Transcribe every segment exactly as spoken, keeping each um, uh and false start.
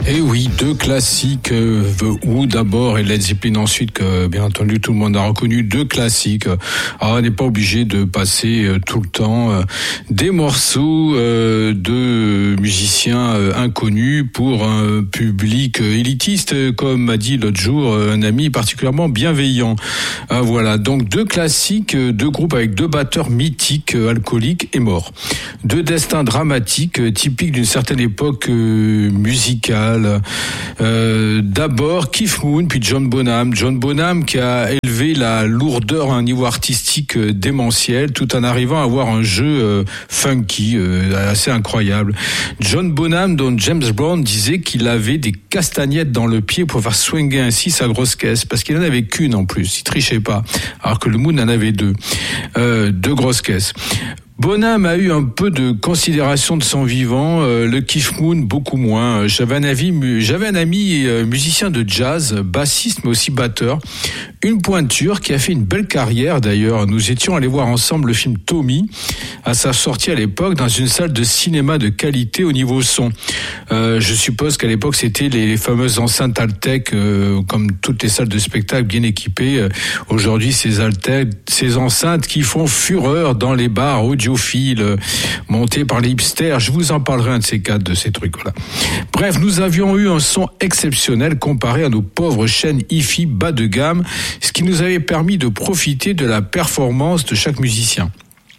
Et oui, deux classiques, euh, The Who d'abord et Led Zeppelin ensuite, que bien entendu tout le monde a reconnu, deux classiques. Alors on n'est pas obligé de passer euh, tout le temps euh, des morceaux euh, de musiciens euh, inconnus pour un public euh, élitiste, euh, comme m'a dit l'autre jour euh, un ami particulièrement bienveillant. Euh, voilà, donc deux classiques, euh, deux groupes avec deux batteurs mythiques, euh, alcooliques et morts. Deux destins dramatiques, euh, typiques d'une certaine époque euh, musicale. Euh, d'abord Keith Moon, puis John Bonham. John Bonham qui a élevé la lourdeur à un niveau artistique euh, démentiel, tout en arrivant à avoir un jeu euh, funky, euh, assez incroyable. John Bonham, dont James Brown disait qu'il avait des castagnettes dans le pied pour faire swinger ainsi sa grosse caisse, parce qu'il en avait qu'une en plus, il trichait pas, alors que le Moon en avait deux, euh, deux grosses caisses. Bonham a eu un peu de considération de son vivant, euh, le Keith Moon beaucoup moins. J'avais un, avis, j'avais un ami euh, musicien de jazz, bassiste mais aussi batteur, une pointure qui a fait une belle carrière d'ailleurs. Nous étions allés voir ensemble le film Tommy à sa sortie à l'époque dans une salle de cinéma de qualité au niveau son. Euh, je suppose qu'à l'époque c'était les fameuses enceintes Altec, euh, comme toutes les salles de spectacle bien équipées. Euh, aujourd'hui ces Altec, ces enceintes qui font fureur dans les bars audio Fil, monté par les hipsters. Je vous en parlerai un de ces quatre de ces trucs-là. Bref, nous avions eu un son exceptionnel comparé à nos pauvres chaînes hi-fi bas de gamme, ce qui nous avait permis de profiter de la performance de chaque musicien.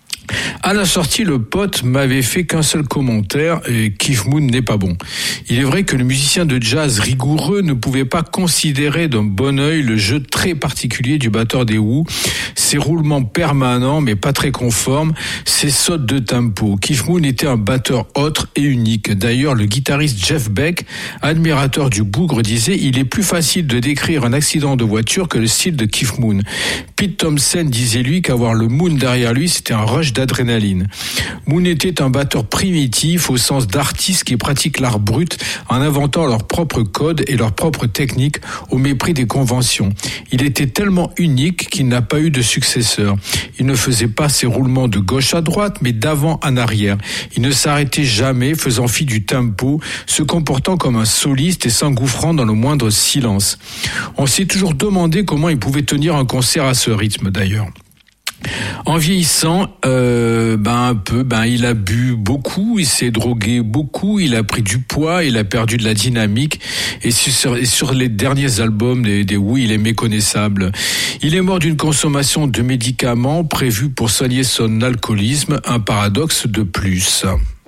À la sortie, le pote m'avait fait qu'un seul commentaire, et Keith Moon n'est pas bon. Il est vrai que le musicien de jazz rigoureux ne pouvait pas considérer d'un bon œil le jeu très particulier du batteur des Who, ses roulements permanents mais pas très conformes, ses sautes de tempo. Keith Moon était un batteur autre et unique. D'ailleurs, le guitariste Jeff Beck, admirateur du bougre, disait « Il est plus facile de décrire un accident de voiture que le style de Keith Moon ». Pete Thompson disait lui qu'avoir le Moon derrière lui, c'était un rush d'adrénaline. Moon était un batteur primitif au sens d'artistes qui pratiquent l'art brut en inventant leur propre code et leur propre technique au mépris des conventions. Il était tellement unique qu'il n'a pas eu de successeur. Il ne faisait pas ses roulements de gauche à droite, mais d'avant en arrière. Il ne s'arrêtait jamais, faisant fi du tempo, se comportant comme un soliste et s'engouffrant dans le moindre silence. On s'est toujours demandé comment il pouvait tenir un concert à ce rythme d'ailleurs. En vieillissant, euh, ben un peu, ben il a bu beaucoup, il s'est drogué beaucoup, il a pris du poids, il a perdu de la dynamique, et sur, et sur les derniers albums des, des Who, il est méconnaissable. Il est mort d'une consommation de médicaments prévus pour soigner son alcoolisme, un paradoxe de plus.